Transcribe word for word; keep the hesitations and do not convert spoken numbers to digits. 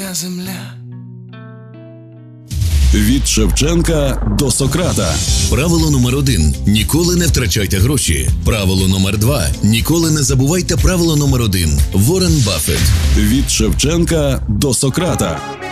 вся земля. Від Шевченка до Сократа. Правило номер один. Ніколи не втрачайте гроші. Правило номер два. Ніколи не забувайте правило номер один. Ворен Баффет. Від Шевченка до Сократа.